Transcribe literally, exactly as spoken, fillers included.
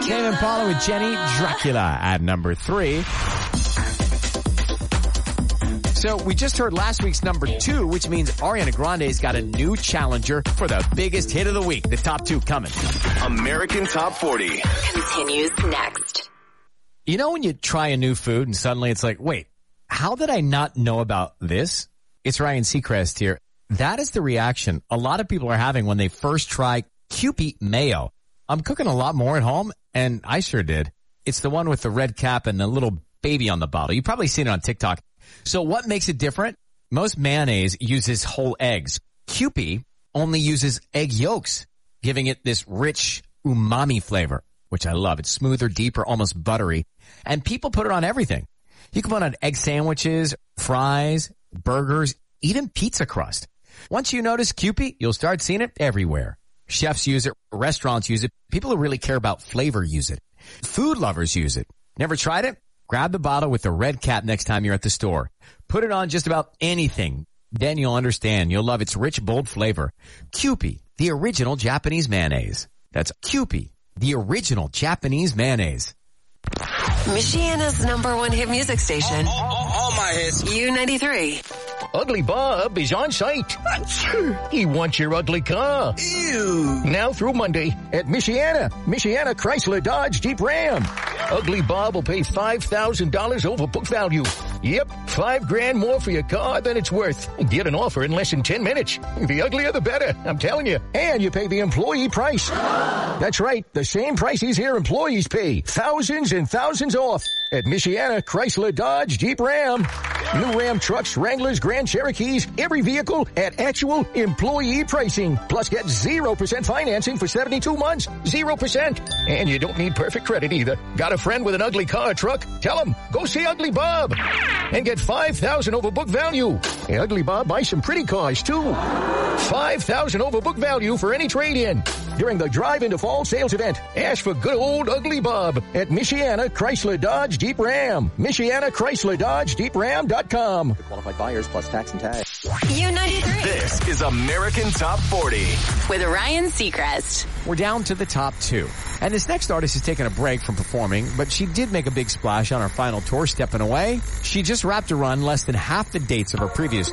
Tame Impala with Jenny Dracula at number three. So we just heard last week's number two, which means Ariana Grande's got a new challenger for the biggest hit of the week. The top two coming. American Top forty continues next. You know when you try a new food and suddenly it's like, wait, how did I not know about this? It's Ryan Seacrest here. That is the reaction a lot of people are having when they first try Kewpie mayo. I'm cooking a lot more at home, and I sure did. It's the one with the red cap and the little baby on the bottle. You've probably seen it on TikTok. So what makes it different? Most mayonnaise uses whole eggs. Kewpie only uses egg yolks, giving it this rich umami flavor, which I love. It's smoother, deeper, almost buttery. And people put it on everything. You can put it on egg sandwiches, fries, burgers, even pizza crust. Once you notice Kewpie, you'll start seeing it everywhere. Chefs use it, restaurants use it, people who really care about flavor use it. Food lovers use it. Never tried it? Grab the bottle with the red cap next time you're at the store. Put it on just about anything. Then you'll understand. You'll love its rich, bold flavor. Kewpie, the original Japanese mayonnaise. That's Kewpie, the original Japanese mayonnaise. Michiana's number one hit music station. All, all, all my hits. U ninety-three. Ugly Bob is on site. He wants your ugly car. Ew. Now through Monday at Michiana. Michiana Chrysler Dodge Jeep Ram. Ugly Bob will pay five thousand dollars over book value. Yep, five grand more for your car than it's worth. Get an offer in less than ten minutes. The uglier the better, I'm telling you. And you pay the employee price. That's right, the same prices here employees pay. Thousands and thousands off at Michiana Chrysler Dodge Jeep Ram. New Ram trucks, Wranglers, Grand Cherokees, every vehicle at actual employee pricing. Plus get zero percent financing for seventy-two months. zero percent. And you don't need perfect credit either. Got a friend with an ugly car or truck? Tell him, go see Ugly Bob. And get five thousand dollars over book value. Hey, Ugly Bob buys some pretty cars too. five thousand dollars over book value for any trade-in. During the Drive into Fall sales event, ask for good old Ugly Bob at Michiana Chrysler Dodge Jeep Ram. Michiana Chrysler Dodge Jeep Ram dot com. Qualified buyers plus tax and tag. U ninety-three. This is American Top forty with Ryan Seacrest. We're down to the top two. And this next artist is taking a break from performing, but she did make a big splash on her final tour, Stepping Away. She just wrapped a run less than half the dates of her previous